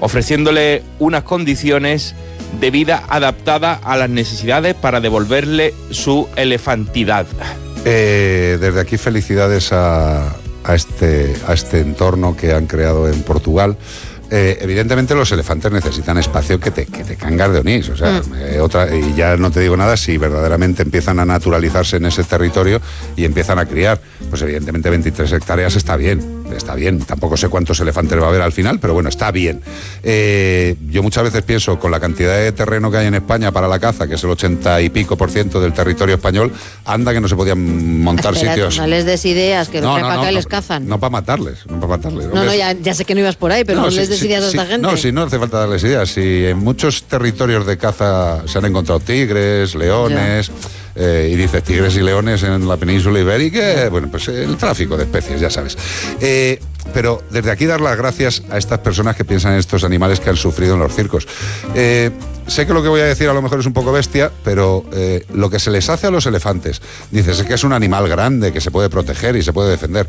ofreciéndole unas condiciones de vida adaptada a las necesidades para devolverle su elefantidad. Desde aquí felicidades a este entorno que han creado en Portugal. Evidentemente los elefantes necesitan espacio que te cangas de onís, o sea, y ya no te digo nada si verdaderamente empiezan a naturalizarse en ese territorio y empiezan a criar. Pues evidentemente 23 hectáreas está bien, tampoco sé cuántos elefantes va a haber al final, pero bueno, está bien. Yo muchas veces pienso, con la cantidad de terreno que hay en España para la caza, que es el 80 y pico % del territorio español, anda que no se podían montar sitios. No les des ideas, que no, para acá les cazan. No para matarles. No, ya sé que no ibas por ahí, pero no les des ideas a esta gente. No hace falta darles ideas. Si en muchos territorios de caza se han encontrado tigres, leones, y dices tigres y leones en la península ibérica, bueno, pues el tráfico de especies, ya sabes. Pero desde aquí dar las gracias a estas personas que piensan en estos animales que han sufrido en los circos. Sé que lo que voy a decir a lo mejor es un poco bestia, pero lo que se les hace a los elefantes, dices, es que es un animal grande que se puede proteger y se puede defender.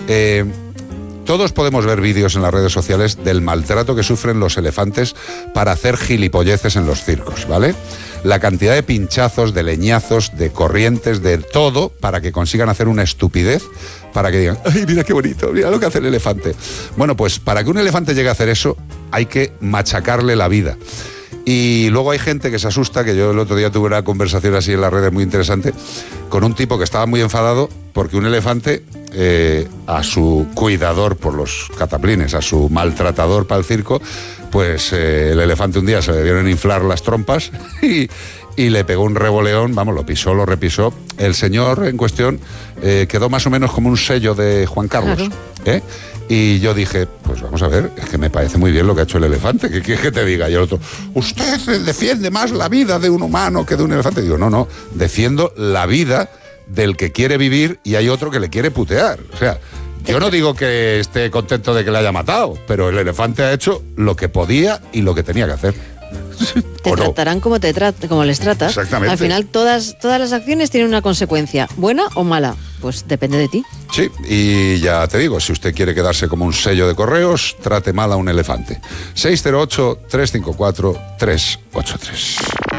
Todos podemos ver vídeos en las redes sociales del maltrato que sufren los elefantes para hacer gilipolleces en los circos, ¿vale? La cantidad de pinchazos, de leñazos, de corrientes, de todo, para que consigan hacer una estupidez, para que digan, ¡ay, mira qué bonito, mira lo que hace el elefante! Bueno, pues para que un elefante llegue a hacer eso, hay que machacarle la vida. Y luego hay gente que se asusta, que yo el otro día tuve una conversación así en las redes muy interesante, con un tipo que estaba muy enfadado porque un elefante, a su cuidador por los cataplines, a su maltratador para el circo, pues el elefante un día se le dieron inflar las trompas y le pegó un revoleón, vamos, lo pisó, lo repisó. El señor en cuestión quedó más o menos como un sello de Juan Carlos. Claro. Y yo dije, pues vamos a ver, es que me parece muy bien lo que ha hecho el elefante, ¿qué quieres que te diga? Y el otro, usted defiende más la vida de un humano que de un elefante. Digo, no, defiendo la vida del que quiere vivir y hay otro que le quiere putear. O sea, yo no digo que esté contento de que le haya matado, pero el elefante ha hecho lo que podía y lo que tenía que hacer. Te tratarán como les tratas. Exactamente. Al final todas las acciones tienen una consecuencia, buena o mala. Pues depende de ti. Sí, y ya te digo, si usted quiere quedarse como un sello de correos, trate mal a un elefante. 608-354-383.